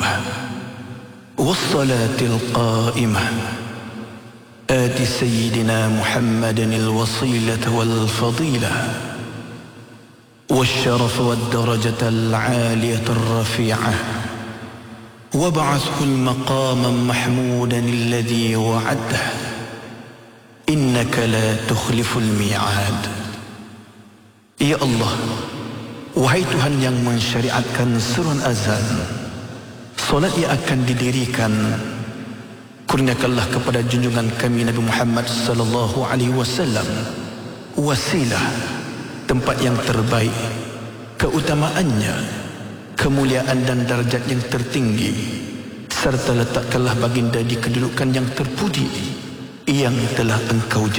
الدائمة والصلاة القائمة آت سيدنا محمد الوصيلة والفضيلة والشرف والدرجة العالية الرفيعة وابعثه المقاما محمودا الذي وعده إنك لا تخلف الميعاد. Ya Allah, wahai Tuhan yang mensyariatkan seruan azan, solat yang akan didirikan, kurniakanlah kepada junjungan kami Nabi Muhammad sallallahu alaihi wasallam wasilah, tempat yang terbaik, keutamaannya, kemuliaan dan darjat yang tertinggi, serta letakkanlah baginda di kedudukan yang terpuji yang telah Engkau